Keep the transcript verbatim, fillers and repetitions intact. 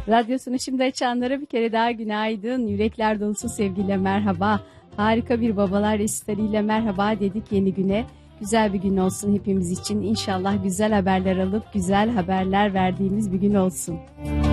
Radyosunu şimdi açanlara bir kere daha günaydın. Yürekler dolusu sevgiyle merhaba. Harika bir babalar resitaliyle merhaba dedik yeni güne. Güzel bir gün olsun hepimiz için. İnşallah güzel haberler alıp güzel haberler verdiğimiz bir gün olsun.